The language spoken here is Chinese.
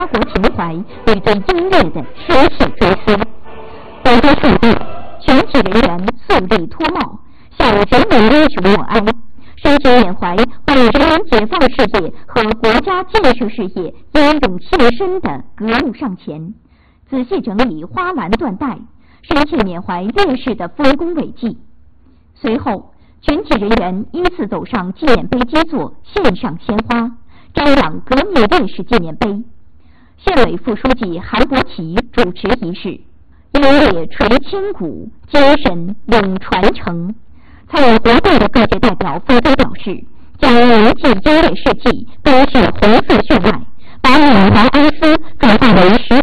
国情怀与对音乐的奢侈追思。本周数日，全体人员肃立脱帽，向人民英雄默哀，深情缅怀为人民解放事业和国家建设事业英勇献身的革命上前，仔细整理花篮缎带，深切缅怀烈士的丰功伟绩。随后，全体人员依次走上纪念碑基座，献上鲜花，瞻仰革命烈士纪念碑。县委副书记韩伯奇主持仪式，音乐垂千古，精神永传承。参与活动的各界代表纷纷表示，将铭记音乐事迹，标示红色血脉，把缅怀哀思转化为实